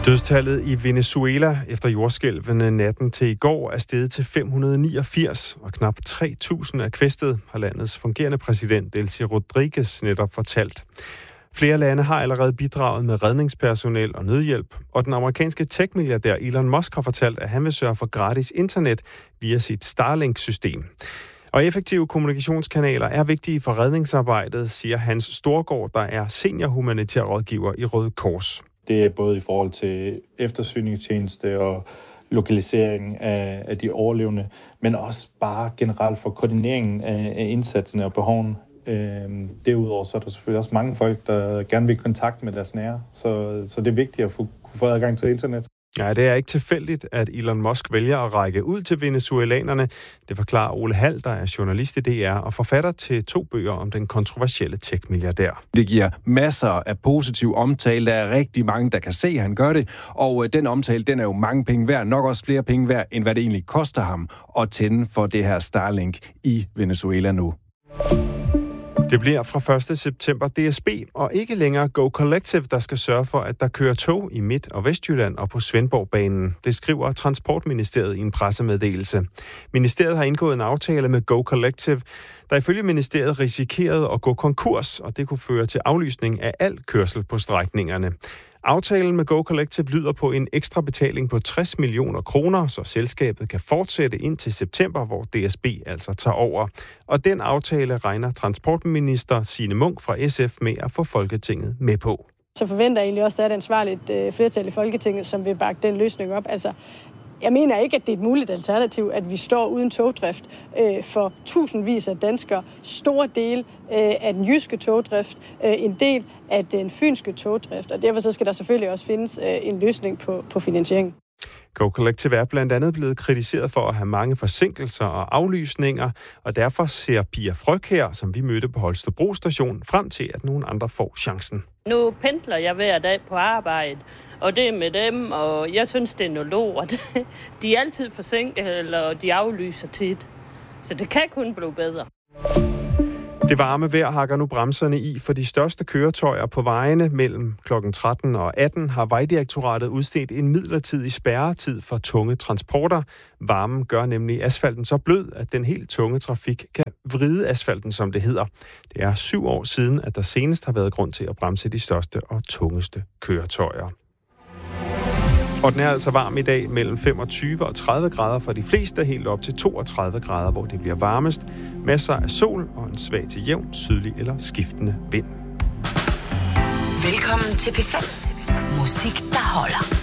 Dødstallet i Venezuela efter jordskælvene natten til i går er steget til 589, og knap 3.000 er kvæstet, har landets fungerende præsident Delcy Rodríguez netop fortalt. Flere lande har allerede bidraget med redningspersonel og nødhjælp, og den amerikanske tech-milliardær Elon Musk har fortalt, at han vil sørge for gratis internet via sit Starlink-system. Og effektive kommunikationskanaler er vigtige for redningsarbejdet, siger Hans Storgård, der er senior humanitær rådgiver i Røde Kors. Det er både i forhold til eftersøgningstjeneste og lokalisering af de overlevende, men også bare generelt for koordineringen af indsatsene og behovene. Derudover så er der selvfølgelig også mange folk, der gerne vil i kontakt med deres nære, så det er vigtigt at kunne få adgang til internet. Ja, det er ikke tilfældigt, at Elon Musk vælger at række ud til venezuelanerne. Det forklarer Ole Hald, der er journalist i DR og forfatter til 2 bøger om den kontroversielle tech-milliardær. Det giver masser af positiv omtale. Der er rigtig mange, der kan se, at han gør det. Og den omtale, den er jo mange penge værd. Nok også flere penge værd, end hvad det egentlig koster ham at tænde for det her Starlink i Venezuela nu. Det bliver fra 1. september DSB og ikke længere Go Collective, der skal sørge for, at der kører tog i Midt- og Vestjylland og på Svendborgbanen. Det skriver Transportministeriet i en pressemeddelelse. Ministeriet har indgået en aftale med Go Collective, der ifølge ministeriet risikerede at gå konkurs, og det kunne føre til aflysning af al kørsel på strækningerne. Aftalen med Go Collective lyder på en ekstra betaling på 60 millioner kroner, så selskabet kan fortsætte ind til september, hvor DSB altså tager over. Og den aftale regner transportminister Signe Munk fra SF med at få Folketinget med på. Så forventer jeg egentlig også, at der er et ansvarligt flertal i Folketinget, som vil bakke den løsning op. Altså, jeg mener ikke, at det er et muligt alternativ, at vi står uden togdrift for tusindvis af danskere. Store del af den jyske togdrift, en del af den fynske togdrift, og derfor så skal der selvfølgelig også findes en løsning på finansieringen. Go Collective er blandt andet blevet kritiseret for at have mange forsinkelser og aflysninger, og derfor ser Pia Fryg her, som vi mødte på Holstebro station, frem til, at nogle andre får chancen. Nu pendler jeg hver dag på arbejde, og det er med dem, og jeg synes, det er noget lort. De er altid forsinket, eller de aflyser tit, så det kan kun blive bedre. Det varme vejr hakker nu bremserne i for de største køretøjer på vejene. Mellem kl. 13 og 18 har Vejdirektoratet udstedt en midlertidig spærretid for tunge transporter. Varmen gør nemlig asfalten så blød, at den helt tunge trafik kan vride asfalten, som det hedder. Det er 7 år siden, at der senest har været grund til at bremse de største og tungeste køretøjer. Og den er altså varm i dag mellem 25 og 30 grader for de fleste, helt op til 32 grader, hvor det bliver varmest. Masser af sol og en svag til jævn, sydlig eller skiftende vind. Velkommen til P5. Musik, der holder.